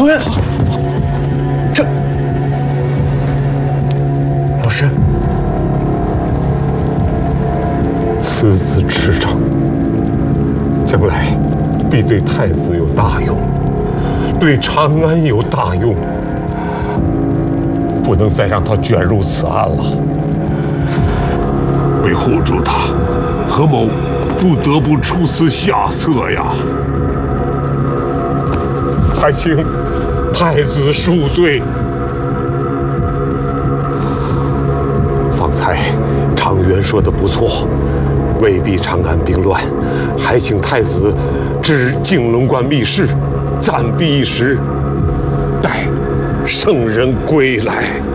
长渊，这老师， 此子执政，将来必对太子有大用，对长安有大用，不能再让他卷入此案了。 为护住他，何某不得不出此下策呀！ 还请太子恕罪。方才常元说的不错，未必长安兵乱，还请太子至静龙关密室暂避一时，待圣人归来。